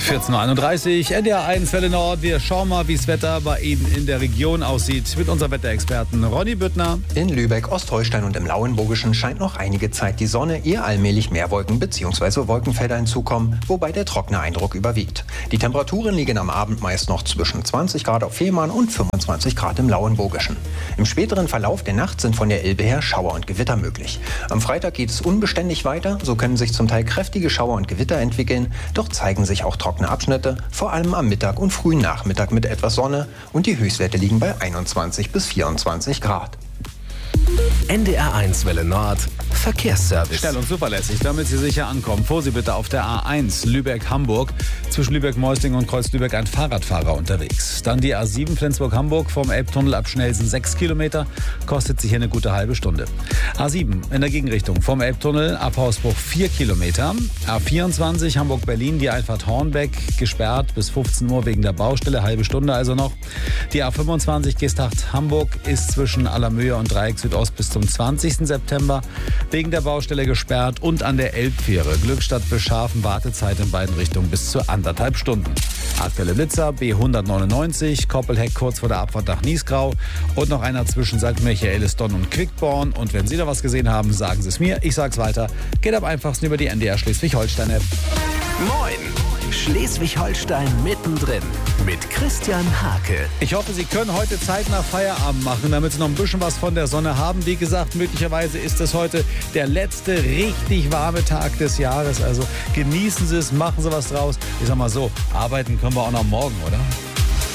14.31 Uhr, NDR 1 Welle Nord. Wir schauen mal, wie das Wetter bei Ihnen in der Region aussieht mit unserem Wetterexperten Ronny Büttner. In Lübeck, Ostholstein und im Lauenburgischen scheint noch einige Zeit die Sonne, ehe allmählich mehr Wolken bzw. Wolkenfelder hinzukommen, wobei der trockene Eindruck überwiegt. Die Temperaturen liegen am Abend meist noch zwischen 20 Grad auf Fehmarn und 25 Grad im Lauenburgischen. Im späteren Verlauf der Nacht sind von der Elbe her Schauer und Gewitter möglich. Am Freitag geht es unbeständig weiter, so können sich zum Teil kräftige Schauer und Gewitter entwickeln, doch zeigen sich auch trockene Abschnitte, vor allem am Mittag und frühen Nachmittag mit etwas Sonne, und die Höchstwerte liegen bei 21 bis 24 Grad. NDR 1 Welle Nord Verkehrsservice. Schnell und zuverlässig, damit Sie sicher ankommen. Vorsicht bitte auf der A1 Lübeck-Hamburg. Zwischen Lübeck-Mäuslingen und Kreuz-Lübeck ein Fahrradfahrer unterwegs. Dann die A7 Flensburg-Hamburg vom Elbtunnel ab Schnelsen 6 Kilometer. Kostet sich hier eine gute halbe Stunde. A7 in der Gegenrichtung vom Elbtunnel ab Hausbruch 4 Kilometer. A24 Hamburg-Berlin die Einfahrt Hornbeck gesperrt bis 15 Uhr wegen der Baustelle. Halbe Stunde also noch. Die A25 Gestacht-Hamburg ist zwischen Allermöhe und Dreieck Südost bis zum 20. September wegen der Baustelle gesperrt, und an der Elbfähre Glückstadt Bescharfen Wartezeit in beiden Richtungen bis zu 1,5 Stunden. Aktuelle Blitzer B199, Koppelheck kurz vor der Abfahrt nach Niesgrau und noch einer zwischen St. Michaelisdonn und Quickborn. Und wenn Sie da was gesehen haben, sagen Sie es mir, ich sag's weiter. Geht am einfachsten über die NDR Schleswig-Holstein-App. Moin! Schleswig-Holstein mittendrin mit Christian Hake. Ich hoffe, Sie können heute zeitnah Feierabend machen, damit Sie noch ein bisschen was von der Sonne haben. Wie gesagt, möglicherweise ist es heute der letzte richtig warme Tag des Jahres. Also genießen Sie es, machen Sie was draus. Ich sag mal so, arbeiten können wir auch noch morgen, oder?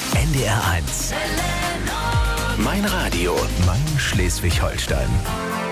NDR 1. Mein Radio, mein Schleswig-Holstein.